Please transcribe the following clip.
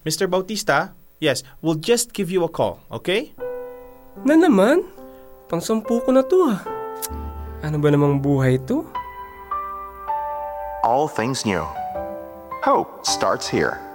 Mr. Bautista, yes, we'll just give you a call, okay? Na naman? Pang-10 ko na to ah. Ano ba namang buhay to? All things new. Hope starts here.